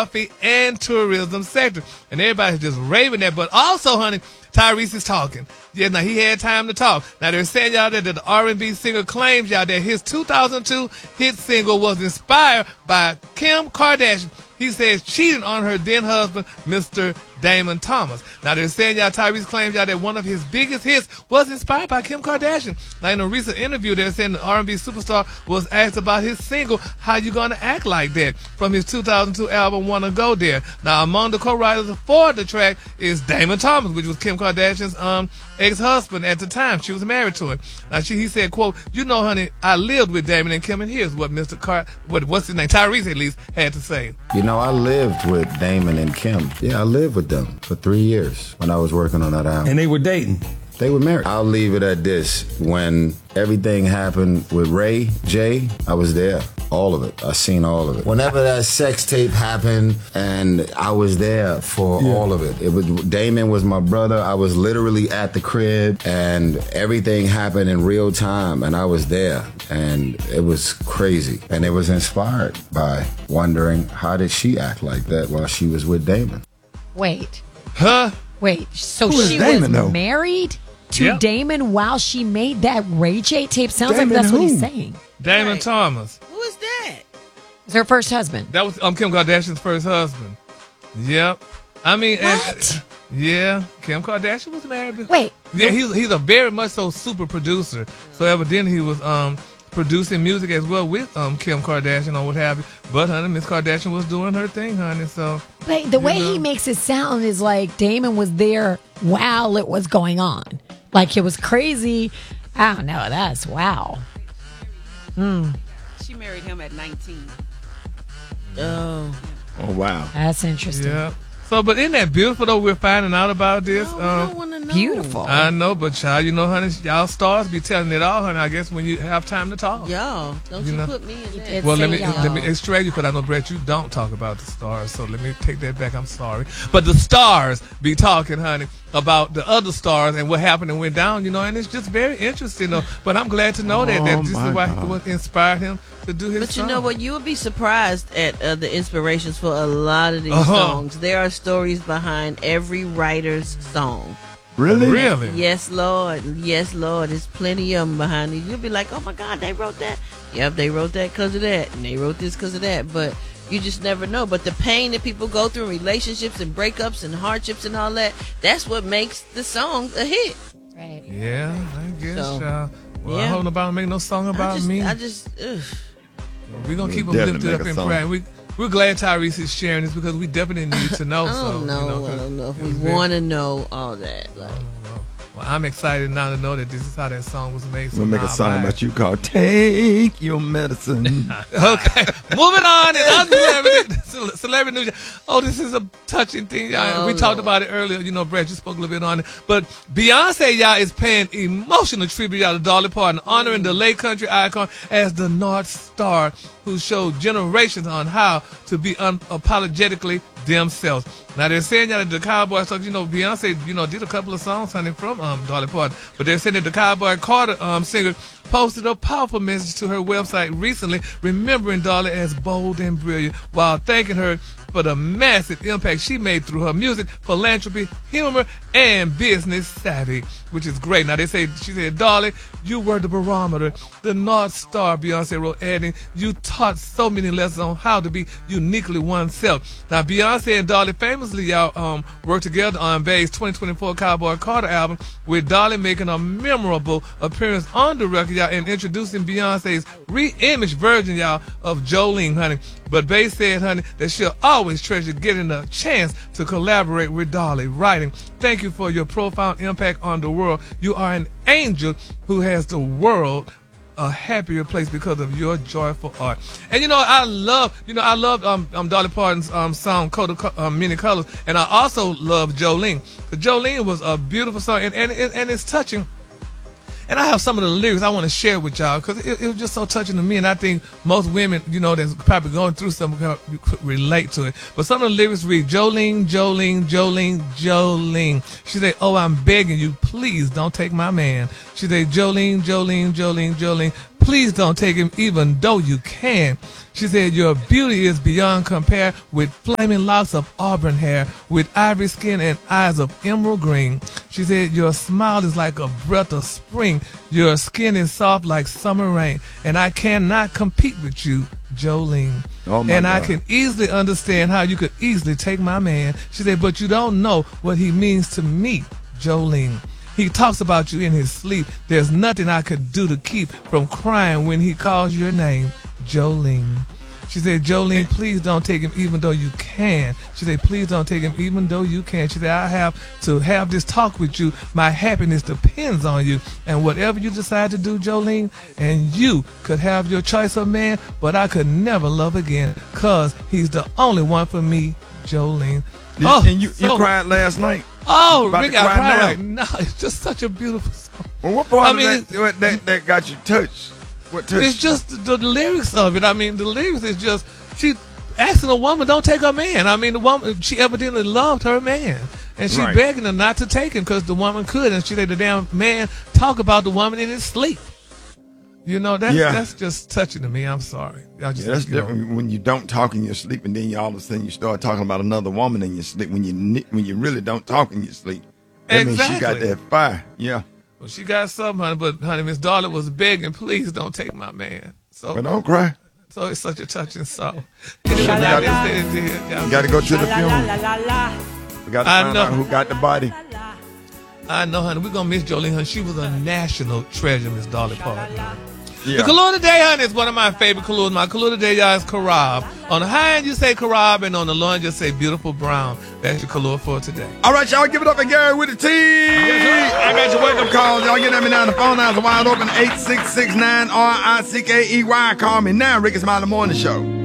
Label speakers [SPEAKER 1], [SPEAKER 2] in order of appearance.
[SPEAKER 1] and tourism sector. And everybody's just raving that. But also, honey, Tyrese is talking. Yeah, now he had time to talk. Now they're saying, y'all, that the R&B singer claims, y'all, that his 2002 hit single was inspired by Kim Kardashian. He says cheating on her then husband, Mr. Damon Thomas. Now they're saying, y'all, Tyrese claims, y'all, that one of his biggest hits was inspired by Kim Kardashian. Now in a recent interview, they're saying the R&B superstar was asked about his single, How You Gonna Act Like That, from his 2002 album, Wanna Go There. Now among the co-writers for the track is Damon Thomas, which was Kim Kardashian's ex-husband at the time. She was married to him. Now he said, quote, you know, honey, I lived with Damon and Kim, and here's what what's his name, Tyrese at least, had to say.
[SPEAKER 2] You know, I lived with Damon and Kim. Yeah, I lived with them for 3 years when I was working on that album.
[SPEAKER 3] And they were dating.
[SPEAKER 2] They were married. I'll leave it at this. When everything happened with Ray J, I was there. All of it. I seen all of it. Whenever that sex tape happened, and I was there for all of it. Damon was my brother. I was literally at the crib, and everything happened in real time, and I was there. And it was crazy. And it was inspired by wondering, how did she act like that while she was with Damon?
[SPEAKER 4] Wait.
[SPEAKER 1] Huh?
[SPEAKER 4] Wait, so
[SPEAKER 3] Who is
[SPEAKER 4] she
[SPEAKER 3] Damon,
[SPEAKER 4] was
[SPEAKER 3] though?
[SPEAKER 4] married to
[SPEAKER 1] Yep.
[SPEAKER 4] Damon while she made that Ray J tape? Sounds
[SPEAKER 3] Damon
[SPEAKER 4] like that's what
[SPEAKER 3] who?
[SPEAKER 4] he's saying.
[SPEAKER 1] Damon
[SPEAKER 5] Right.
[SPEAKER 1] Thomas.
[SPEAKER 5] Who is that?
[SPEAKER 4] It's her first husband.
[SPEAKER 1] That was Kim Kardashian's first husband. Yep. I mean,
[SPEAKER 4] What?
[SPEAKER 1] yeah, Kim Kardashian was married.
[SPEAKER 4] Wait.
[SPEAKER 1] Yeah, he's a very much so super producer. So evidently he was producing music as well with Kim Kardashian or what have you. But honey, Miss Kardashian was doing her thing, honey. So
[SPEAKER 4] But the way
[SPEAKER 1] know?
[SPEAKER 4] he makes it sound is like Damon was there while it was going on. Like it was crazy. I don't know. That's wow.
[SPEAKER 5] She married him at 19.
[SPEAKER 3] Oh, wow.
[SPEAKER 4] That's interesting.
[SPEAKER 1] yeah. So, but isn't that beautiful though? We're finding out about this.
[SPEAKER 5] I don't want to know.
[SPEAKER 4] Beautiful.
[SPEAKER 1] I know, but child, you know, honey, y'all stars be telling it all, honey. I guess when you have time to talk.
[SPEAKER 5] Y'all, don't
[SPEAKER 1] You
[SPEAKER 5] you
[SPEAKER 1] know.
[SPEAKER 5] put me in
[SPEAKER 4] did.
[SPEAKER 5] that.
[SPEAKER 1] Well,
[SPEAKER 4] Say
[SPEAKER 1] let
[SPEAKER 4] y'all.
[SPEAKER 1] me extract you, because I know, Brett, you don't talk about the stars, so let me take that back. I'm sorry. But the stars be talking, honey, about the other stars and what happened and went down, you know, and it's just very interesting, though. But I'm glad to know that this is
[SPEAKER 3] my
[SPEAKER 1] what inspired him to do his
[SPEAKER 5] But you
[SPEAKER 1] song.
[SPEAKER 5] know what? You would be surprised at the inspirations for a lot of these
[SPEAKER 1] Uh-huh.
[SPEAKER 5] songs. There are stories behind every writer's song.
[SPEAKER 3] Really?
[SPEAKER 1] Really?
[SPEAKER 5] Yes, Lord. Yes, Lord. There's plenty of them behind it. You'll be like, oh my God, they wrote that. Yep, they wrote that because of that. And they wrote this because of that. But you just never know. But the pain that people go through in relationships and breakups and hardships and all that, that's what makes the song a hit.
[SPEAKER 4] Right.
[SPEAKER 1] Yeah, I guess,
[SPEAKER 5] So,
[SPEAKER 1] child. Well, I
[SPEAKER 5] yeah.
[SPEAKER 1] hope nobody make no song about me.
[SPEAKER 5] I just, ugh.
[SPEAKER 1] We're going to keep them
[SPEAKER 3] definitely
[SPEAKER 1] lifted up
[SPEAKER 3] make a
[SPEAKER 1] in
[SPEAKER 3] song.
[SPEAKER 1] prayer. We're glad Tyrese is sharing this because we definitely need to know.
[SPEAKER 5] I
[SPEAKER 1] so,
[SPEAKER 5] don't know.
[SPEAKER 1] You know,
[SPEAKER 5] I don't know if we
[SPEAKER 1] it's very-
[SPEAKER 5] want to know all that. Like,
[SPEAKER 1] Well, I'm excited now to know that this is how that song was made. So
[SPEAKER 3] We'll make a
[SPEAKER 1] now I'm
[SPEAKER 3] song
[SPEAKER 1] back.
[SPEAKER 3] about you called Take Your Medicine.
[SPEAKER 1] Okay, moving on. And celebrity news. Oh, this is a touching thing, y'all.
[SPEAKER 5] Oh,
[SPEAKER 1] We talked
[SPEAKER 5] Lord.
[SPEAKER 1] about it earlier. You know, Brett, you spoke a little bit on it. But Beyonce, y'all, is paying emotional tribute, y'all, to Dolly Parton, honoring the late country icon as the North Star, who showed generations on how to be unapologetically themselves. Now they're saying that the Cowboy songs, you know, Beyonce, you know, did a couple of songs, honey, from Dolly Parton, but they're saying that the Cowboy Carter singer posted a powerful message to her website recently, remembering Dolly as bold and brilliant, while thanking her for the massive impact she made through her music, philanthropy, humor, and business savvy, which is great. Now she said, Dolly, you were the barometer, the North Star, Beyonce wrote, adding, you taught so many lessons on how to be uniquely oneself. Now, Beyonce and Dolly famously, y'all, worked together on Bay's 2024 Cowboy Carter album, with Dolly making a memorable appearance on the record, y'all, and introducing Beyonce's re-imaged version, y'all, of Jolene, honey. But Bay said, honey, that she'll always treasure getting a chance to collaborate with Dolly, writing, thank you for your profound impact on the world. You are an angel who has the world a happier place because of your joyful art. And you know, I love Dolly Parton's song Many Colors, and I also love Jolene. Jolene was a beautiful song, and it's touching. And I have some of the lyrics I want to share with y'all because it was just so touching to me. And I think most women, you know, that's probably going through something could relate to it. But some of the lyrics read, Jolene, Jolene, Jolene, Jolene. She said, oh, I'm begging you, please don't take my man. She said, Jolene, Jolene, Jolene, Jolene, please don't take him even though you can. She said, your beauty is beyond compare, with flaming locks of auburn hair, with ivory skin and eyes of emerald green. She said, your smile is like a breath of spring. Your skin is soft like summer rain, and I cannot compete with you, Jolene.
[SPEAKER 3] Oh my
[SPEAKER 1] and I
[SPEAKER 3] God.
[SPEAKER 1] can easily understand how you could easily take my man. She said, but you don't know what he means to me, Jolene. He talks about you in his sleep. There's nothing I could do to keep from crying when he calls your name, Jolene. She said, Jolene, please don't take him even though you can. She said, please don't take him even though you can. She said, I have to have this talk with you. My happiness depends on you. And whatever you decide to do, Jolene, and you could have your choice of man, but I could never love again, because he's the only one for me, Jolene.
[SPEAKER 3] And you
[SPEAKER 1] so-
[SPEAKER 3] cried last night.
[SPEAKER 1] Oh,
[SPEAKER 3] About
[SPEAKER 1] Rick,
[SPEAKER 3] to
[SPEAKER 1] I
[SPEAKER 3] cry
[SPEAKER 1] cry
[SPEAKER 3] now.
[SPEAKER 1] right now. It's just such a beautiful song.
[SPEAKER 3] Well, what part
[SPEAKER 1] I
[SPEAKER 3] of
[SPEAKER 1] mean,
[SPEAKER 3] that got you touched? What touched?
[SPEAKER 1] It's just the lyrics of it. I mean, the lyrics is just, she asking a woman, don't take her man. I mean, the woman, she evidently loved her man. And she
[SPEAKER 3] Right.
[SPEAKER 1] begging her not to take him because the woman could. And she let the damn man talk about the woman in his sleep. You know, that's just touching to me. I'm sorry. I just,
[SPEAKER 3] Yeah, that's
[SPEAKER 1] you know.
[SPEAKER 3] different when you don't talk in your sleep, and then you all of a sudden you start talking about another woman in your sleep when you really don't talk in your sleep. That means she got
[SPEAKER 1] Exactly.
[SPEAKER 3] that fire. Yeah,
[SPEAKER 1] Well, she got something, honey, but honey, Miss Darla was begging, please don't take my man.
[SPEAKER 3] but don't cry.
[SPEAKER 1] So it's such a touching song. Anyway, now let's get into it.
[SPEAKER 3] You got to go to the funeral. We got to
[SPEAKER 1] I
[SPEAKER 3] find
[SPEAKER 1] know.
[SPEAKER 3] out who got the body.
[SPEAKER 1] I know, honey. We're going to miss Jolene, honey. She was a national treasure, Miss Dolly Parton. The
[SPEAKER 3] Yeah.
[SPEAKER 1] color today, honey, is one of my favorite colors. My color today, y'all, is Karab. On the high end, you say Karab, and on the low end, you say beautiful brown. That's your color for today.
[SPEAKER 3] All right, y'all, give it up for Gary with the T. I got your wake-up calls. Y'all get at me now. The phone lines are wide open. 866-9-RICKEY. Call me now. Rick Smiley Morning Show.